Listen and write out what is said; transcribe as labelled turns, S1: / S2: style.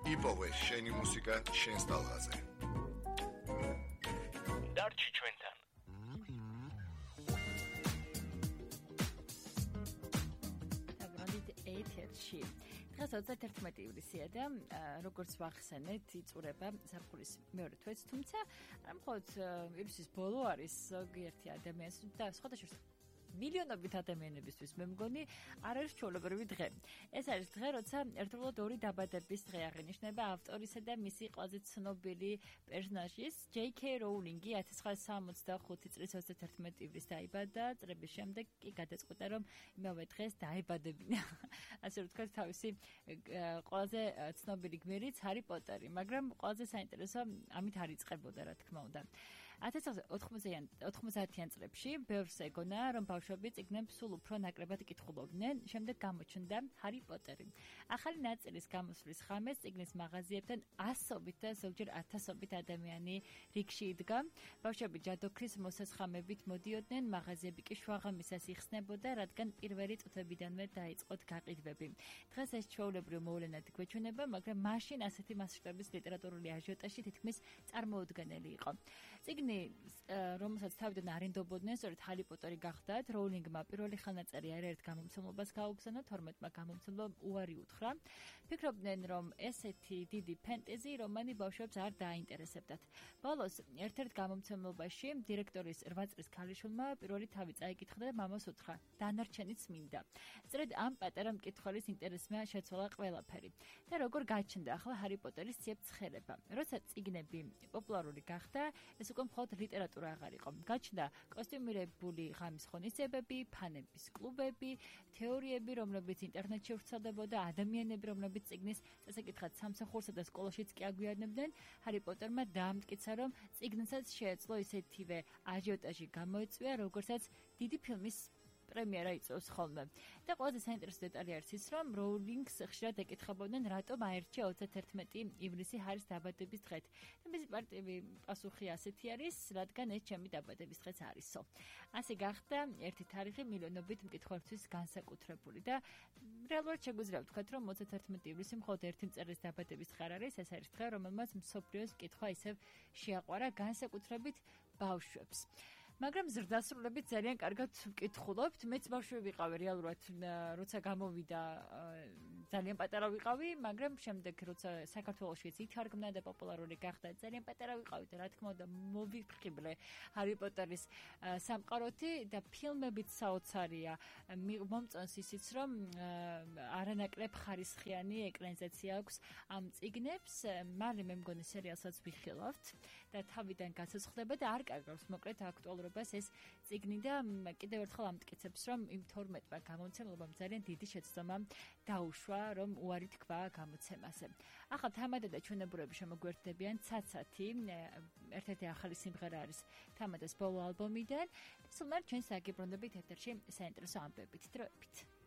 S1: იპოვე შენი მუსიკა შენს ტალღაზე.
S2: დარჩი ჩვენთან.
S3: ეთერში. დღეს 31 ივლისია და როგორც ვახსენეთ, იწურება ზაფხულის მეორე თვეც, თუმცა არა მხოლოდ ივლისის ბოლო არის ზოგიერთი ადამიანის და სხვადასხვა მილიონობით ადამიანებისთვის მე მგონი არ არის ჩვეულებრივი დღე. ეს არის დღე, როცა ერთდროულად ორი დაბადების დღე აღინიშნება ავტორისა და მისი ყველაზე ცნობილი პერსონაჟის J.K. Rowling-ი 1965 წლის 31 ივლისს დაიბადა, წლების შემდეგ კი გადაწყვიტა, რომ იმავე დღეს დაებადებინა. ასე ვთქვათ, თავისი ყველაზე ცნობილი გმირიც ჰარი პოტერი, მაგრამ ყველაზე საინტერესო ამით არ იწყებოდა, რა თქმა უნდა. 1990-იან წლებში ბევრს ეგონა, რომ ბავშვები წიგნებს სულ უფრო ნაკლებად კითხულობდნენ, შემდეგ გამოჩნდა ჰარი პოტერი. ახალი ნაწილის გამოსვლის ღამეს წიგნის მაღაზიებთან ასობით და ზოგჯერ ათასობით ადამიანი რიგში იდგა. ბავშვები ჯადოქრის მოსასხამებით მოდიოდნენ, მაღაზიები კი შუაღამისას იხსნებოდა, რადგან პირველი წუთებიდანვე დაიწყოთ გაყიდვები. დღეს ეს ჩვეულებრივ მოვლენად გვეჩვენება, მაგრამ მაშინ ასეთი მასშტაბის ლიტერატურული აჟიოტაჟი თითქმის წარმოუდგენელი იყო. წიგნი, რომელსაც თავიდან არენდობოდნენ, სწორედ ჰარი პოტერი გახდათ. როულინგმა პირველი ხელნაწერი არაერთ გამომცემლობას გაუგზავნა, 12-მა გამომცემლობამ უარი უთხრა. ფიქრობდნენ, რომ ესეთი დიდი ფენტეზი რომანი ბავშვებს არ დააინტერესებდათ. ბოლოს ერთ-ერთ გამომცემლობაში დირექტორის 8 წლის ქალიშვილმა პირველი თავი წაიკითხა და მამას უთხრა: დანარჩენიც მინდა. სწორედ ამ პატარა მკითხველის ინტერესმა შეცვალა ყველაფერი. და როგორ გაჩნდა ახლა ჰარი პოტერის ციებ-ცხელება. როცა წიგნები პოპულარული გახდა, ეს უკვე მხოლოდ ლიტერატურა აღარ იყო. გაჩნდა კოსტიუმირებული ღამის ღონისძიებები, ფანების კლუბები, თეორიები, რომლებიც ინტერნეტში ვრცელდებოდა, ადამიანები, რომლებიც წიგნის წესაკითხად სამსახურსა და სკოლაშიც კი აგვიანებდნენ. ჰარი პოტერმა დაამტკიცა, რომ წიგნსაც შეეძლო ისეთივე აჟიოტაჟი გამოეწვია, როგორცაც დიდი ფილმის პრემიერა იწვევს ხოლმე. და ყველაზე საინტერესო დეტალი არის ის, რომ როულინგს ხშირად ეკითხებოდნენ, რატომ აერჩია 31 ივლისი ჰარის დაბადების დღეთ. და მისი პარტივი პასუხი ასეთი არის, რადგან ეს ჩემი დაბადების დღეც არისო. ასე გახდა ერთი თარიღი მილიონობით მკითხველისთვის განსაკუთრებული და რეალურად შეგვიძლია ვთქვათ, რომ 31 ივლისი მხოლოდ ერთი მწერლის დაბადების დღე არ არის, ეს არის დღე, რომელმაც მსოფლიოს კითხვა ისევ შეაყვარა, განსაკუთრებით ბავშვებს. მაგრამ ზრდასრულებით ძალიან კარგად ვკითხულობთ. მეც ბავშვი ვიყავი რეალურად, როცა გამოვიდა ძალიან პატარა ვიყავი, მაგრამ შემდეგ როცა საქართველოშიც ითარგმნა და პოპულარული გახდა, ძალიან პატარა ვიყავი და რა თქმა უნდა მოვიფრთხილე ჰარი პოტერის სამყაროთი და ფილმებიც საოცარია. მომწონს ისიც, რომ არანაკლებ ხარისხიანი ეკრანიზაცია აქვს ამ წიგნებს. მალე მე მგონი სერიალსაც ვიხილავთ და თავიდან გასაცხდება და არ კარგავს მოკლედ აქტუალურ ეს წიგნი და კიდევ ერთხელ ამტკიცებს, რომ იმ 12-მა გამომცემლობამ ძალიან დიდი შეცდომა დაუშვა, რომ უარი თქვა გამოცემაზე. ახლა თამადა და ჩვენებურები შემოგვერთდებიან ცაცათი, ერთ-ერთი ახალი სიმღერა არის თამადას ბოლო ალბომიდან. სულ მერე ჩვენ საგიბრუნდებით ეთერში საინტერესო ამბებით. დროებით.